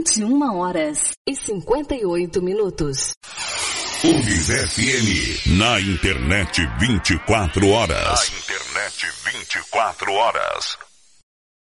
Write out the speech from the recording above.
21h58. Univer FM, na internet 24 horas. Na internet 24 horas.